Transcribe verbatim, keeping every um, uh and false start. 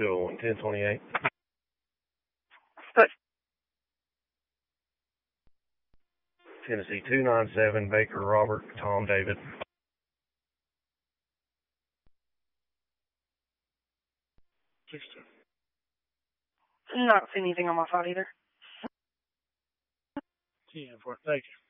two oh one, ten twenty-eight. But Tennessee two nine seven, Baker Robert, Tom David. not seeing anything on my phone either. ten four, thank you.